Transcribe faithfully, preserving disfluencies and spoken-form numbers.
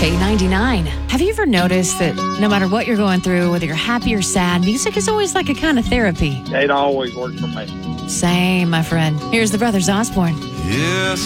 K ninety-nine. Have you ever noticed that no matter what you're going through, whether you're happy or sad, music is always like a kind of therapy? It always works for me. Same, my friend. Here's the Brothers Osborne. Yeah.